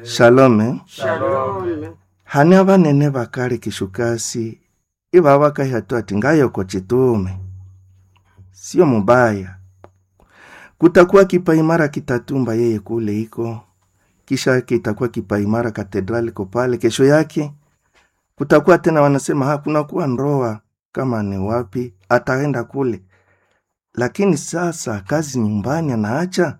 Shalom. Shalom. Hani abanene bakale kishukasi iba bakahatu ati ngayo ko chitume. Sio mubaya. Kutakuwa kipaimara kitatumba yeye kule iko. Kisha kitakuwa kipaimara katedrali ko pale. Kesho yake kutakuwa tena wanasema hakuna kuwa ndoa kama ni wapi ataenda kule. Lakini sasa kazi nyumbani anaacha.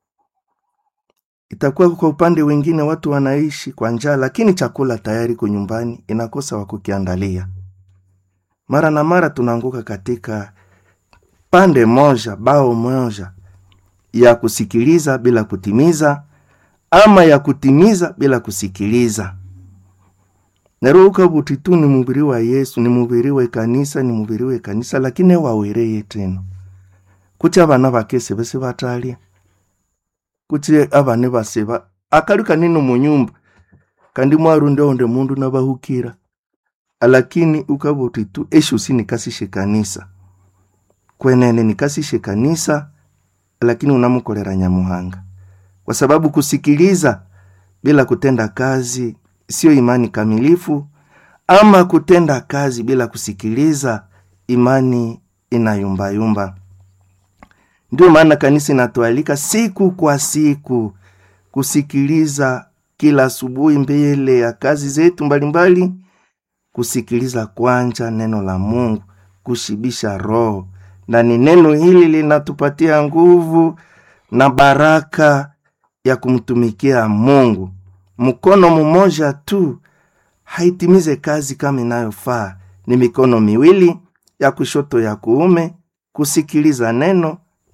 Itakuwa kwa upande wengine watu wanaishi kwa njaa, lakini chakula tayari kwa nyumbani, inakosa wa kukiandalia. Mara na mara tunaanguka katika pande moja, bao moja ya kusikiliza bila kutimiza, ama ya kutimiza bila kusikiliza. Neruka butitu ni mubiri wa Yesu, ni mubiri wa kanisa, lakini wawereye tena. Kucha abana bakese bese batalia. Kuchi abane baseba akaluka nino mu nyumba kandi mwarunde onde mundu nabahukira, lakini ukabuti tu eshu sinikasishe kanisa kwenene nikasishe kanisa, lakini unamukolera Nyamuhanga, kwa sababu kusikiliza bila kutenda kazi sio imani kamilifu, ama kutenda kazi bila kusikiliza imani inayumba. Ndio maana kanisa inatualika siku kwa siku kusikiliza kila asubuhi mbele ya kazi zetu mbalimbali, kusikiliza kwanza neno la Mungu, kushibisha roho. Na ni neno hili linatupatia nguvu na baraka ya kumtumikia Mungu. Mkono mmoja tu haitimize kazi kama inayofaa. Ni mikono miwili, ya kushoto ya kuume, kusikiliza neno